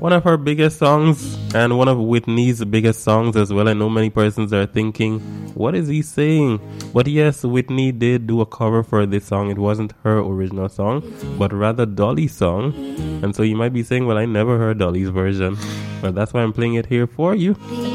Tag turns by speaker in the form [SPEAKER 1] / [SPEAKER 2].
[SPEAKER 1] one of her biggest songs and one of Whitney's biggest songs as well. I know many persons are thinking, what is he saying? But yes, Whitney did do a cover for this song. It wasn't her original song, but rather Dolly's song. And so you might be saying, well, I never heard Dolly's version. But that's why I'm playing it here for you.